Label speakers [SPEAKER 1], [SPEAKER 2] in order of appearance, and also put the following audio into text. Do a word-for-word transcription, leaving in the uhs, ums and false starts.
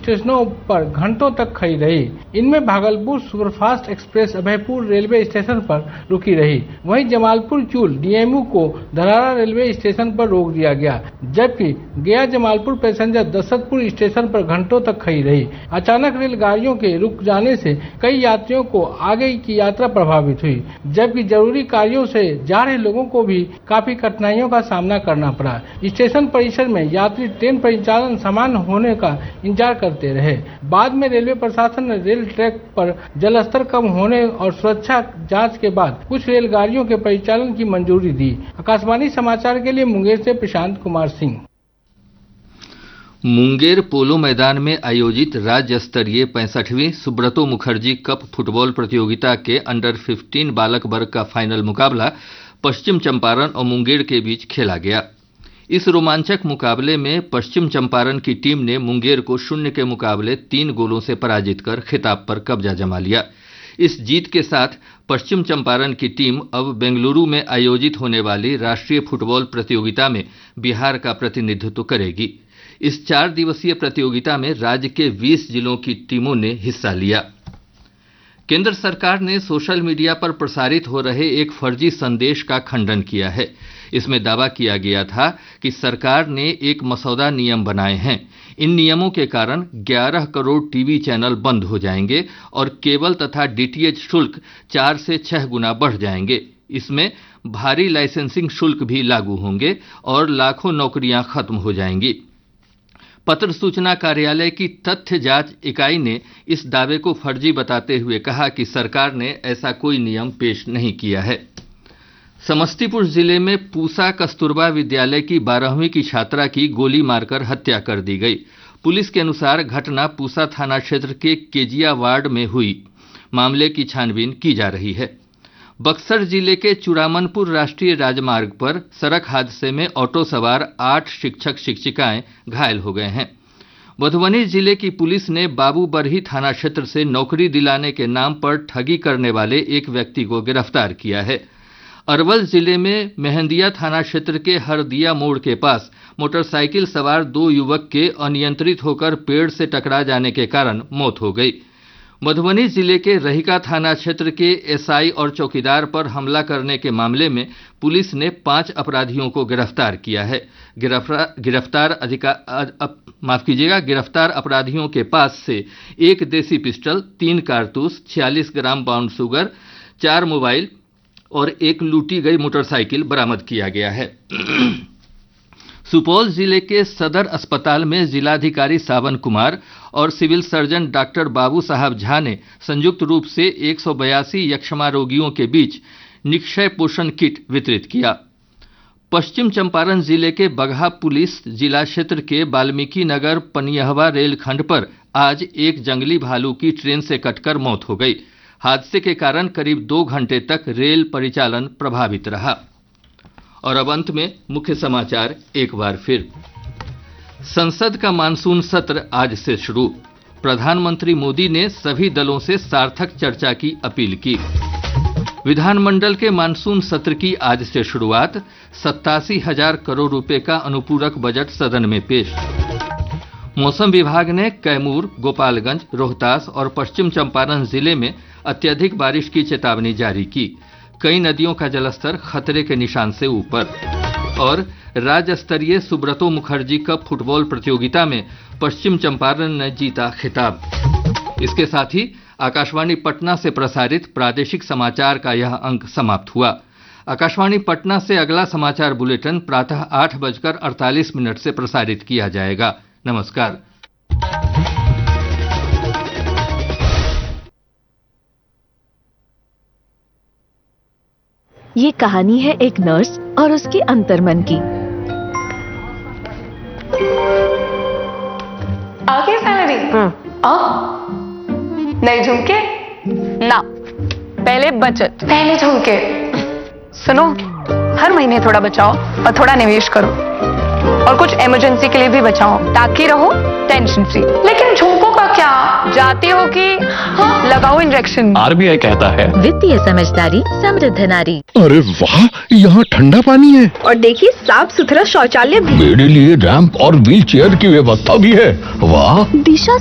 [SPEAKER 1] स्टेशनों पर घंटों तक खड़ी रही। इनमें Bhagalpur superfast express Abhaypur railway station पर रुकी रही। वहीं जमालपुर चूल डीएमयू को धरारा रेलवे स्टेशन पर रोक दिया गया, जबकि गया जमालपुर पैसेंजर दशरथपुर स्टेशन पर घंटों तक खड़ी रही। अचानक रेलगाड़ियों के रुक जाने से कई यात्रियों को आगे की यात्रा प्रभावित हुई, जबकि जरूरी कार्यों से जा रहे लोगों को भी काफी कठिनाइयों का सामना करना पड़ा। स्टेशन परिसर में यात्री ट्रेन परिचालन सामान्य होने का इंतजार करते रहे। बाद में रेलवे प्रशासन ने रेल ट्रैक पर जलस्तर कम होने और सुरक्षा जांच के बाद कुछ रेलगाड़ियों के परिचालन की मंजूरी दी। आकाशवाणी समाचार के लिए मुंगेर से प्रशांत कुमार सिंह।
[SPEAKER 2] मुंगेर पोलो मैदान में आयोजित राज्य स्तरीय पैंसठवीं सुब्रतो मुखर्जी कप फुटबॉल प्रतियोगिता के अंडर पंद्रह बालक वर्ग का फाइनल मुकाबला पश्चिम चंपारण और मुंगेर के बीच खेला गया। इस रोमांचक मुकाबले में पश्चिम चंपारण की टीम ने मुंगेर को शून्य के मुकाबले तीन गोलों से पराजित कर खिताब पर कब्जा जमा लिया। इस जीत के साथ पश्चिम चंपारण की टीम अब बेंगलुरु में आयोजित होने वाली राष्ट्रीय फुटबॉल प्रतियोगिता में बिहार का प्रतिनिधित्व करेगी। इस चार दिवसीय प्रतियोगिता में राज्य के बीस जिलों की टीमों ने हिस्सा लिया। केंद्र सरकार ने सोशल मीडिया पर प्रसारित हो रहे एक फर्जी संदेश का खंडन किया है। इसमें दावा किया गया था कि सरकार ने एक मसौदा नियम बनाए हैं। इन नियमों के कारण ग्यारह करोड़ टीवी चैनल बंद हो जाएंगे और केबल तथा डीटीएच शुल्क चार से छह गुना बढ़ जाएंगे। इसमें भारी लाइसेंसिंग शुल्क भी लागू होंगे और लाखों नौकरियां खत्म हो जाएंगी। पत्र सूचना कार्यालय की तथ्य जांच इकाई ने इस दावे को फर्जी बताते हुए कहा कि सरकार ने ऐसा कोई नियम पेश नहीं किया है। समस्तीपुर जिले में पूसा कस्तूरबा विद्यालय की बारहवीं की छात्रा की गोली मारकर हत्या कर दी गई। पुलिस के अनुसार घटना पूसा थाना क्षेत्र के केजिया वार्ड में हुई। मामले की छानबीन की जा रही है। बक्सर जिले के चुरामनपुर राष्ट्रीय राजमार्ग पर सड़क हादसे में ऑटो सवार आठ शिक्षक शिक्षिकाएं घायल हो गए हैं। मधुबनी जिले की पुलिस ने बाबू बरही थाना क्षेत्र से नौकरी दिलाने के नाम पर ठगी करने वाले एक व्यक्ति को गिरफ्तार किया है। अरवल जिले में मेहंदिया थाना क्षेत्र के हरदिया मोड़ के पास मोटरसाइकिल सवार दो युवक के अनियंत्रित होकर पेड़ से टकरा जाने के कारण मौत हो गई। मधुबनी जिले के रहिका थाना क्षेत्र के एसआई और चौकीदार पर हमला करने के मामले में पुलिस ने पांच अपराधियों को गिरफ्तार किया है। गिरफ्तार गिरफ्तार अधिकार माफ कीजिएगा गिरफ्तार अपराधियों के पास से एक देसी पिस्टल, तीन कारतूस, छियालीस ग्राम ब्राउन शुगर, चार मोबाइल और एक लूटी गई मोटरसाइकिल बरामद किया गया है। सुपौल जिले के सदर अस्पताल में जिलाधिकारी सावन कुमार और सिविल सर्जन डॉक्टर बाबू साहब झा ने संयुक्त रूप से एक सौ बयासी यक्ष्मा रोगियों के बीच निक्षय पोषण किट वितरित किया। पश्चिम चंपारण जिले के बगहा पुलिस जिला क्षेत्र के वाल्मीकि नगर पनियहवा रेलखंड पर आज एक जंगली भालू की ट्रेन से कटकर मौत हो गई। हादसे के कारण करीब दो घंटे तक रेल परिचालन प्रभावित रहा। और अब अंत में मुख्य समाचार एक बार फिर। संसद का मानसून सत्र आज से शुरू। प्रधानमंत्री मोदी ने सभी दलों से सार्थक चर्चा की अपील की। विधानमंडल के मानसून सत्र की आज से शुरुआत। सत्तासी हजार करोड़ रुपए का अनुपूरक बजट सदन में पेश। मौसम विभाग ने कैमूर, गोपालगंज, रोहतास और पश्चिम चंपारण जिले में अत्यधिक बारिश की चेतावनी जारी की। कई नदियों का जलस्तर खतरे के निशान से ऊपर। और राज्य स्तरीय सुब्रतो मुखर्जी कप फुटबॉल प्रतियोगिता में पश्चिम चंपारण ने जीता खिताब। इसके साथ ही आकाशवाणी पटना से प्रसारित प्रादेशिक समाचार का यह अंक समाप्त हुआ। आकाशवाणी पटना से अगला समाचार बुलेटिन प्रातः आठ बजकर अड़तालीस मिनट से प्रसारित किया जाएगा। नमस्कार।
[SPEAKER 3] ये कहानी है एक नर्स और उसके अंतर्मन की।
[SPEAKER 4] आगे सैलरी नए झुमके ना, पहले बचत, पहले झुमके। सुनो, हर महीने थोड़ा बचाओ और थोड़ा निवेश करो और कुछ इमरजेंसी के लिए भी बचाओ ताकि रहो टेंशन फ्री। लेकिन झुमकों का क्या? जाती हो कि हाँ? लगाओ इंजेक्शन।
[SPEAKER 5] आरबीआई कहता है
[SPEAKER 3] वित्तीय समझदारी समृद्ध नारी।
[SPEAKER 5] अरे वाह, यहाँ ठंडा पानी है
[SPEAKER 4] और देखिए साफ सुथरा शौचालय भी।
[SPEAKER 5] मेरे लिए रैंप और व्हील चेयर की व्यवस्था भी है। वाह।
[SPEAKER 3] दिशा